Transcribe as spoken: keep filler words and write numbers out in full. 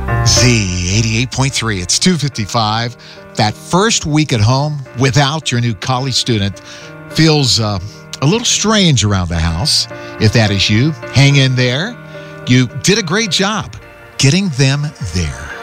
Z eighty-eight point three. It's two fifty-five. That first week at home without your new college student feels uh, a little strange around the house. If that is you, hang in there. You did a great job getting them there.